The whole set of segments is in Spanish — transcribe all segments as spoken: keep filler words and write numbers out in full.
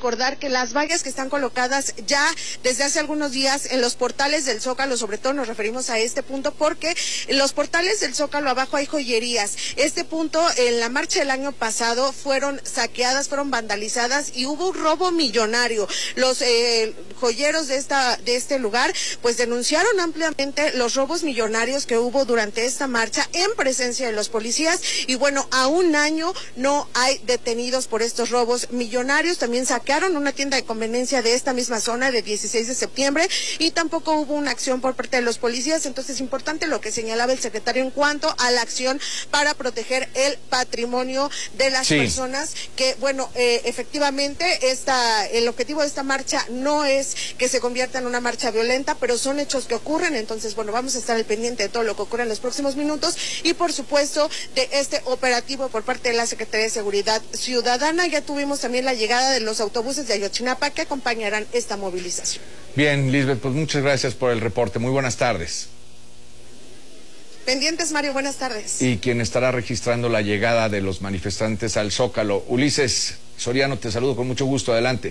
recordar que las vallas que están colocadas ya desde hace algunos días en los portales del Zócalo, sobre todo nos referimos a este punto porque en los portales del Zócalo abajo hay joyerías. Este punto en la marcha del año pasado fueron saqueadas, fueron vandalizadas y hubo un robo millonario. Los eh, joyeros de esta de este lugar pues denunciaron ampliamente los robos millonarios que hubo durante esta marcha en presencia de los policías y bueno, a un año no hay detenidos por estos robos millonarios. También saquearon una tienda de conveniencia de esta misma zona de dieciséis de septiembre y tampoco hubo una acción por parte de los policías. Entonces es importante lo que señalaba el secretario en cuanto a la acción para proteger el patrimonio de las sí. personas que, bueno, eh, efectivamente esta, el objetivo de esta marcha no es que se convierta en una marcha violenta, pero son hechos que ocurren. Entonces, bueno, vamos a estar al pendiente de todo lo que ocurre en los próximos minutos y, por supuesto, de este operativo por parte de la Secretaría de Seguridad Ciudadana. Ya tuvimos también la llegada de los autobuses de Ayotzinapa que acompañarán esta movilización. Bien, Lisbeth, pues muchas gracias por el reporte. Muy buenas tardes. Pendientes, Mario, buenas tardes. Y quien estará registrando la llegada de los manifestantes al Zócalo, Ulises Soriano, te saludo con mucho gusto, adelante.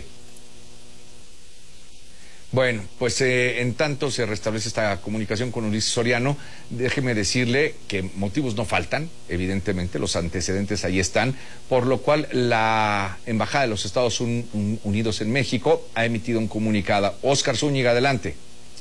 Bueno, pues eh, en tanto se restablece esta comunicación con Ulises Soriano, déjeme decirle que motivos no faltan, evidentemente, los antecedentes ahí están, por lo cual la Embajada de los Estados Unidos en México ha emitido un comunicado. Óscar Zúñiga, adelante.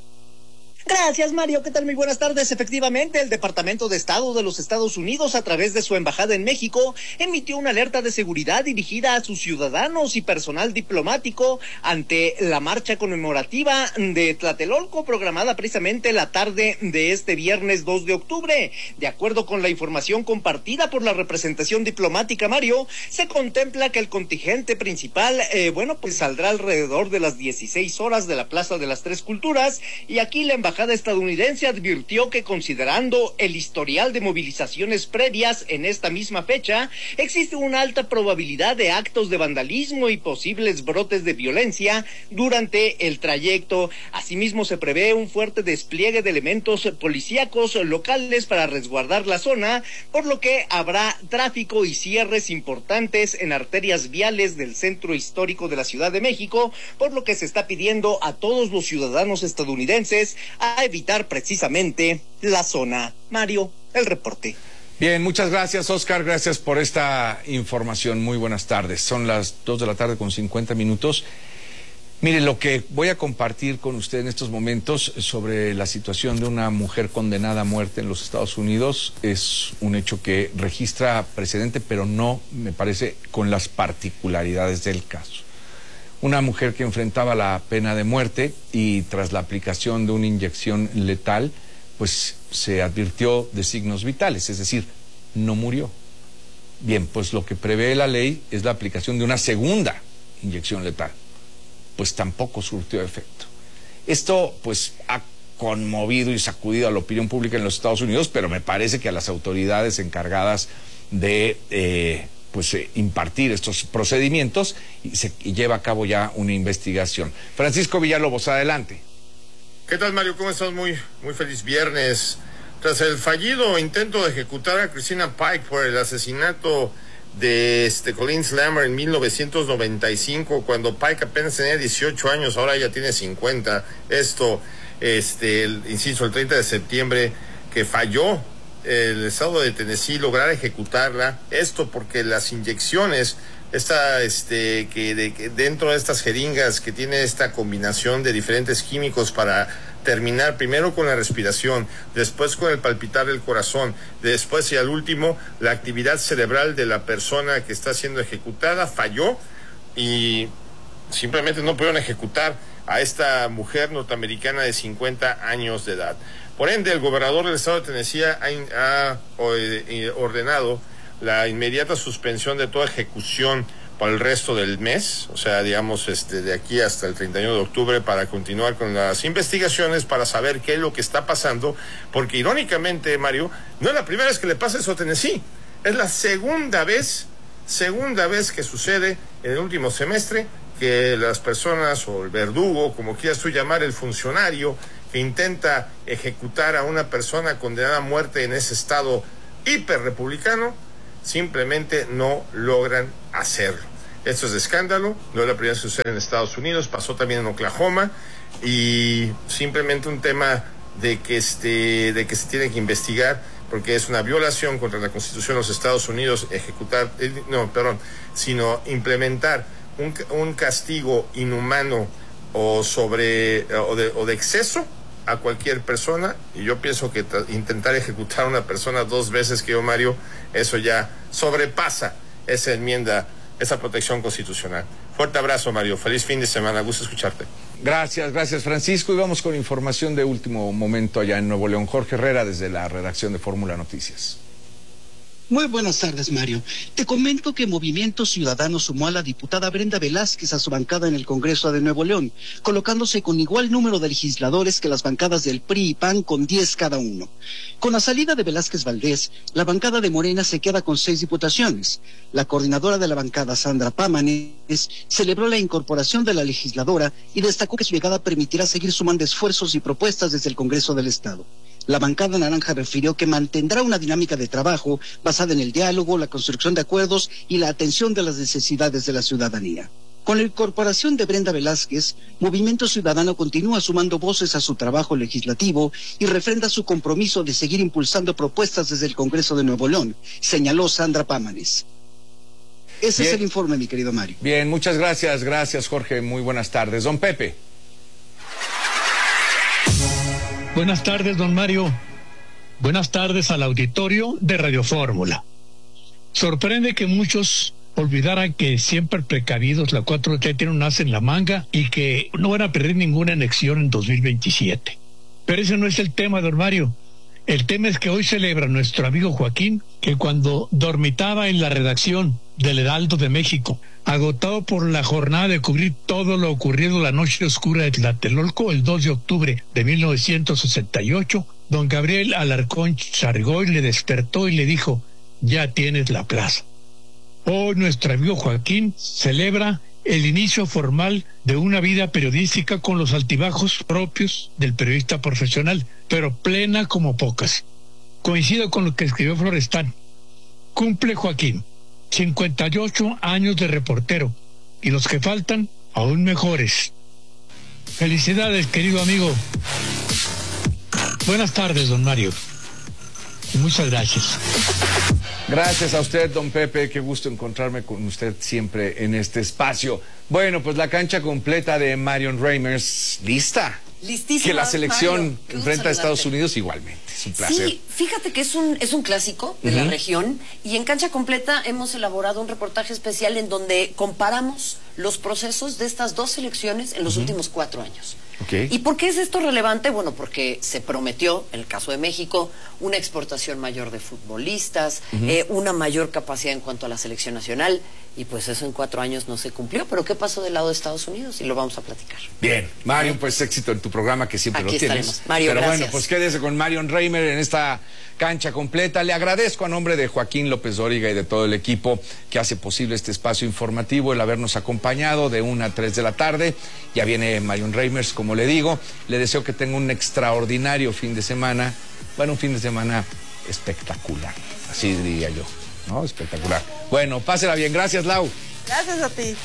Gracias, Mario. ¿Qué tal? Muy buenas tardes. Efectivamente, el Departamento de Estado de los Estados Unidos, a través de su embajada en México, emitió una alerta de seguridad dirigida a sus ciudadanos y personal diplomático ante la marcha conmemorativa de Tlatelolco, programada precisamente la tarde de este viernes dos de octubre. De acuerdo con la información compartida por la representación diplomática, Mario, se contempla que el contingente principal, eh, bueno, pues saldrá alrededor de las dieciséis horas de la Plaza de las Tres Culturas, y aquí la embajada La embajada estadounidense advirtió que, considerando el historial de movilizaciones previas en esta misma fecha, existe una alta probabilidad de actos de vandalismo y posibles brotes de violencia durante el trayecto. Asimismo, se prevé un fuerte despliegue de elementos policíacos locales para resguardar la zona, por lo que habrá tráfico y cierres importantes en arterias viales del centro histórico de la Ciudad de México, por lo que se está pidiendo a todos los ciudadanos estadounidenses a evitar precisamente la zona. Mario, el reporte. Bien, muchas gracias, Óscar, gracias por esta información. Muy buenas tardes. Son las dos de la tarde con cincuenta minutos. Mire, lo que voy a compartir con usted en estos momentos sobre la situación de una mujer condenada a muerte en los Estados Unidos es un hecho que registra precedente, pero no, me parece, con las particularidades del caso. Una mujer que enfrentaba la pena de muerte y tras la aplicación de una inyección letal, pues se advirtió de signos vitales, es decir, no murió. Bien, pues lo que prevé la ley es la aplicación de una segunda inyección letal, pues tampoco surtió efecto. Esto, pues, ha conmovido y sacudido a la opinión pública en los Estados Unidos, pero me parece que a las autoridades encargadas de Eh, pues eh, impartir estos procedimientos y se y lleva a cabo ya una investigación. Francisco Villalobos, adelante. ¿Qué tal, Mario? ¿Cómo estás? Muy, muy feliz viernes. Tras el fallido intento de ejecutar a Christina Pike por el asesinato de este Colin Slammer en mil novecientos noventa y cinco, cuando Pike apenas tenía dieciocho años, ahora ya tiene cincuenta. Esto, este, el, insisto, el treinta de septiembre, que falló el estado de Tennessee lograr ejecutarla, esto porque las inyecciones, esta, este, que, de, que dentro de estas jeringas que tiene esta combinación de diferentes químicos para terminar primero con la respiración, después con el palpitar del corazón, después y al último la actividad cerebral de la persona que está siendo ejecutada, falló y simplemente no pudieron ejecutar a esta mujer norteamericana de cincuenta años de edad. Por ende, el gobernador del estado de Tennessee ha, ha ordenado la inmediata suspensión de toda ejecución para el resto del mes, o sea, digamos, este, de aquí hasta el treinta y uno de octubre, para continuar con las investigaciones, para saber qué es lo que está pasando, porque irónicamente, Mario, no es la primera vez que le pasa eso a Tennessee, es la segunda vez, segunda vez que sucede en el último semestre, que las personas, o el verdugo, como quieras tú llamar, el funcionario que intenta ejecutar a una persona condenada a muerte en ese estado hiperrepublicano, simplemente no logran hacerlo. Esto es de escándalo, no es la primera vez que sucede en Estados Unidos, pasó también en Oklahoma, y simplemente un tema de que, este, de que se tiene que investigar, porque es una violación contra la Constitución de los Estados Unidos ejecutar, eh, no, perdón, sino implementar un, un castigo inhumano o sobre o de, o de exceso a cualquier persona, y yo pienso que intentar ejecutar a una persona dos veces, que yo, Mario, eso ya sobrepasa esa enmienda, esa protección constitucional. Fuerte abrazo, Mario. Feliz fin de semana. Gusto escucharte. Gracias, gracias, Francisco. Y vamos con información de último momento allá en Nuevo León. Jorge Herrera, desde la redacción de Fórmula Noticias. Muy buenas tardes, Mario. Te comento que Movimiento Ciudadano sumó a la diputada Brenda Velázquez a su bancada en el Congreso de Nuevo León, colocándose con igual número de legisladores que las bancadas del P R I y P A N, con diez cada uno. Con la salida de Velázquez Valdés, la bancada de Morena se queda con seis diputaciones. La coordinadora de la bancada, Sandra Pámanes, celebró la incorporación de la legisladora y destacó que su llegada permitirá seguir sumando esfuerzos y propuestas desde el Congreso del Estado. La bancada naranja refirió que mantendrá una dinámica de trabajo basada en el diálogo, la construcción de acuerdos y la atención de las necesidades de la ciudadanía. Con la incorporación de Brenda Velázquez, Movimiento Ciudadano continúa sumando voces a su trabajo legislativo y refrenda su compromiso de seguir impulsando propuestas desde el Congreso de Nuevo León, señaló Sandra Pámanes. Ese Bien. es el informe, mi querido Mario. Bien, muchas gracias, gracias, Jorge. Muy buenas tardes. Don Pepe. Buenas tardes, don Mario. Buenas tardes al auditorio de Radio Fórmula. Sorprende que muchos olvidaran que siempre precavidos la cuatro T tiene un as en la manga y que no van a perder ninguna elección en dos mil veintisiete. Pero ese no es el tema, don Mario. El tema es que hoy celebra nuestro amigo Joaquín, que cuando dormitaba en la redacción del Heraldo de México, agotado por la jornada de cubrir todo lo ocurrido la noche oscura de Tlatelolco el dos de octubre de mil novecientos sesenta y ocho, don Gabriel Alarcón Chargoy le despertó y le dijo: ya tienes la plaza. Hoy nuestro amigo Joaquín celebra el inicio formal de una vida periodística con los altibajos propios del periodista profesional, pero plena como pocas. Coincido con lo que escribió Florestán. Cumple Joaquín cincuenta y ocho años de reportero, y los que faltan, aún mejores. Felicidades, querido amigo. Buenas tardes, don Mario. Muchas gracias. Gracias a usted, don Pepe. Qué gusto encontrarme con usted siempre en este espacio. Bueno, pues la cancha completa de Marion Reimers, ¿lista? Listísima, que la selección Mario, enfrenta a Estados Unidos igualmente. Es un placer. Sí, fíjate que es un, es un clásico de uh-huh. la región, y en Cancha Completa hemos elaborado un reportaje especial en donde comparamos los procesos de estas dos selecciones en los uh-huh. últimos cuatro años. Okay. ¿Y por qué es esto relevante? Bueno, porque se prometió, en el caso de México, una exportación mayor de futbolistas, uh-huh. eh, una mayor capacidad en cuanto a la selección nacional, y pues eso en cuatro años no se cumplió. Pero ¿qué pasó del lado de Estados Unidos? Y lo vamos a platicar. Bien, Marion, pues éxito en tu programa, que siempre Aquí lo tienes. estaremos. Mario, Pero gracias. bueno, pues quédese con Marion Reimer en esta cancha completa. Le agradezco a nombre de Joaquín López Dóriga y de todo el equipo que hace posible este espacio informativo, el habernos acompañado de una a tres de la tarde. Ya viene Marion Reimers, como le digo. Le deseo que tenga un extraordinario fin de semana. Bueno, un fin de semana espectacular, así diría yo, ¿no? Espectacular. Bueno, pásela bien. Gracias, Lau. Gracias a ti.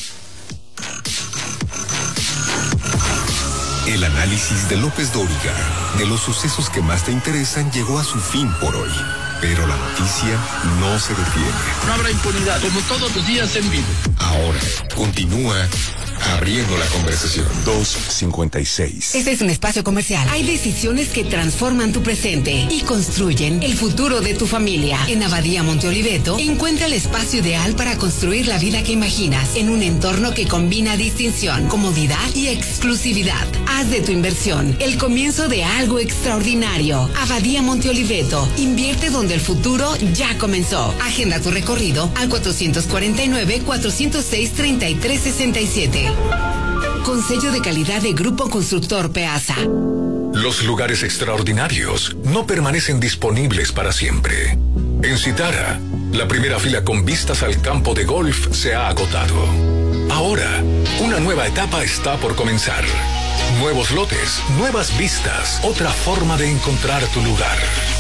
El análisis de López Dóriga de los sucesos que más te interesan llegó a su fin por hoy. Pero la noticia no se detiene. No habrá impunidad, como todos los días en vivo. Ahora, continúa abriendo la conversación. dos cincuenta y seis. Este es un espacio comercial. Hay decisiones que transforman tu presente y construyen el futuro de tu familia. En Abadía Monte Oliveto, encuentra el espacio ideal para construir la vida que imaginas en un entorno que combina distinción, comodidad y exclusividad. Haz de tu inversión el comienzo de algo extraordinario. Abadía Monte Oliveto. Invierte donde el futuro ya comenzó. Agenda tu recorrido al cuatrocientos cuarenta y nueve, cuatrocientos seis, treinta y tres sesenta y siete. Con sello de calidad de Grupo Constructor Peasa. Los lugares extraordinarios no permanecen disponibles para siempre. En Citara, la primera fila con vistas al campo de golf se ha agotado. Ahora, una nueva etapa está por comenzar. Nuevos lotes, nuevas vistas, otra forma de encontrar tu lugar.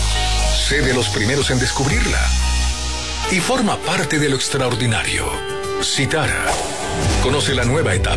Sé de los primeros en descubrirla y forma parte de lo extraordinario. Citara. Conoce la nueva etapa